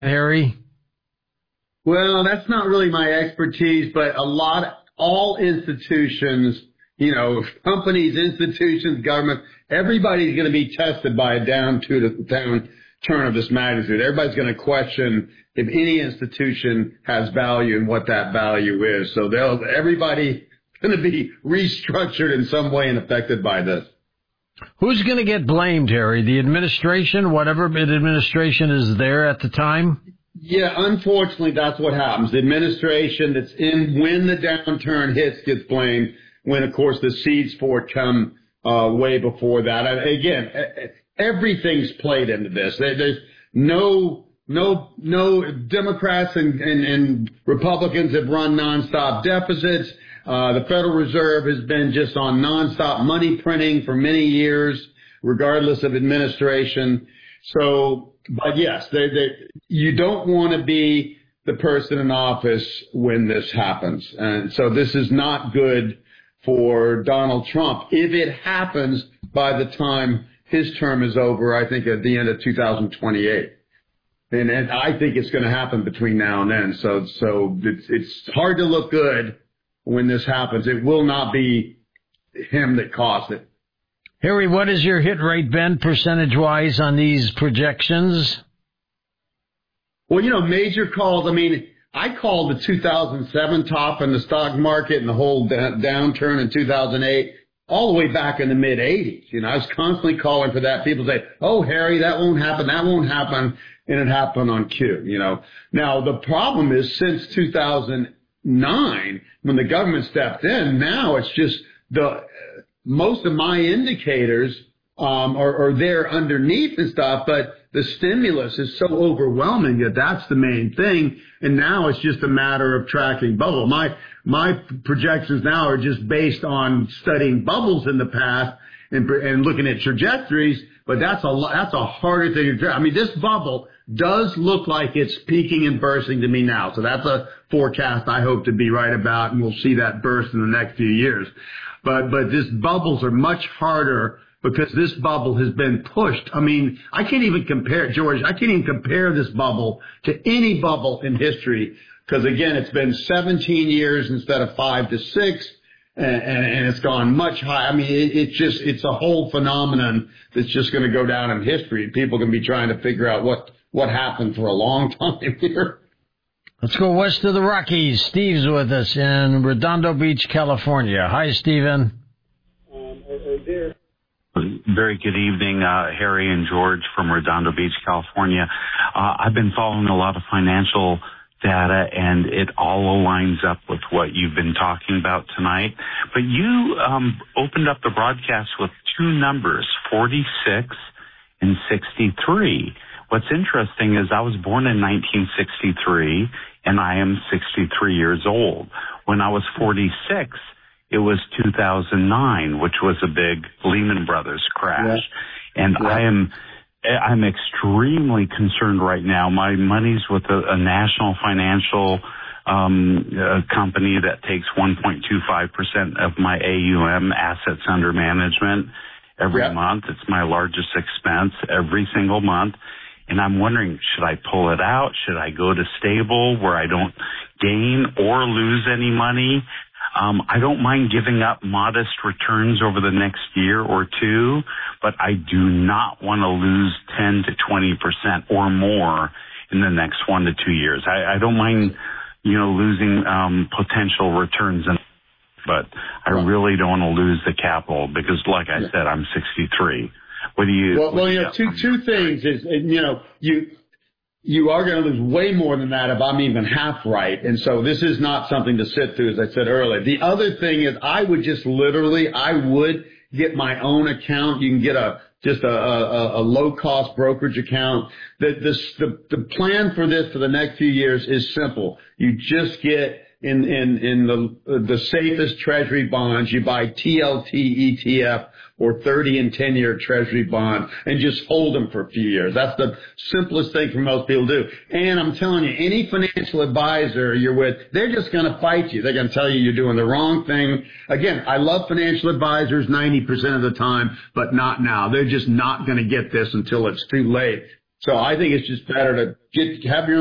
Harry? Well, that's not really my expertise, but all institutions, companies, institutions, government, everybody's going to be tested by a downturn of this magnitude. Everybody's going to question if any institution has value and what that value is. So everybody going to be restructured in some way and affected by this. Who's going to get blamed, Harry? The administration, whatever administration is there at the time? Yeah, unfortunately, that's what happens. The administration that's in when the downturn hits gets blamed, when, of course, the seeds for it come way before that. Again, everything's played into this. There's no Democrats and Republicans have run nonstop deficits. The Federal Reserve has been just on nonstop money printing for many years, regardless of administration. So, but yes, you don't want to be the person in office when this happens. And so this is not good for Donald Trump. If it happens by the time his term is over, I think at the end of 2028. And I think it's going to happen between now and then. So it's hard to look good when this happens. It will not be him that caused it. Harry, what has your hit rate been percentage-wise on these projections? Well, major calls. I mean, I called the 2007 top in the stock market and the whole downturn in 2008 all the way back in the mid-'80s. I was constantly calling for that. People say, oh, Harry, that won't happen, and it happened on cue, Now, the problem is since 2009, when the government stepped in, now it's just most of my indicators are there underneath and stuff, but the stimulus is so overwhelming that that's the main thing. And now it's just a matter of tracking bubble. My projections now are just based on studying bubbles in the past and looking at trajectories, but that's a harder thing to track. I mean, this bubble does look like it's peaking and bursting to me now. So that's a forecast I hope to be right about, and we'll see that burst in the next few years. But these bubbles are much harder because this bubble has been pushed. I mean, I can't even compare this bubble to any bubble in history because, again, it's been 17 years instead of 5 to 6, and it's gone much higher. I mean, it's a whole phenomenon that's just going to go down in history. People can be trying to figure out what happened for a long time here. Let's go west of the Rockies. Steve's with us in Redondo Beach, California. Hi, Steven. Very good evening, Harry and George from Redondo Beach, California. I've been following a lot of financial data, and it all aligns up with what you've been talking about tonight. But you opened up the broadcast with two numbers, 46 and 63. What's interesting is I was born in 1963, and I am 63 years old. When I was 46, it was 2009, which was a big Lehman Brothers crash. Yeah. And yeah. I'm extremely concerned right now. My money's with a national financial company that takes 1.25% of my AUM, assets under management, every month. It's my largest expense every single month. And I'm wondering, should I pull it out? Should I go to stable where I don't gain or lose any money? I don't mind giving up modest returns over the next year or two, but I do not want to lose 10 to 20% or more in the next 1 to 2 years. I don't mind, losing potential returns, but I really don't want to lose the capital because, like I said, I'm 63. What do you? Well, two things is, you are going to lose way more than that if I'm even half right. And so this is not something to sit through, as I said earlier. The other thing is I would get my own account. You can get a low-cost brokerage account. The plan for this for the next few years is simple. You just get in the safest treasury bonds. You buy TLT ETF or 30 and 10-year treasury bond and just hold them for a few years. That's the simplest thing for most people to do. And I'm telling you, any financial advisor you're with, they're just going to fight you. They're going to tell you you're doing the wrong thing. Again, I love financial advisors 90% of the time, but not now. They're just not going to get this until it's too late. So I think it's just better to have your own